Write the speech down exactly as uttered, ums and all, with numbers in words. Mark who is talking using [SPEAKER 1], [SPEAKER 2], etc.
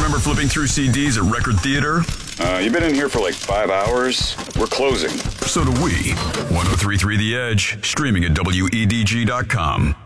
[SPEAKER 1] Remember flipping through C Ds at Record Theater?
[SPEAKER 2] Uh, you've been in here for like five hours. We're closing.
[SPEAKER 1] So do we. ten thirty-three The Edge, streaming at W E D G dot com.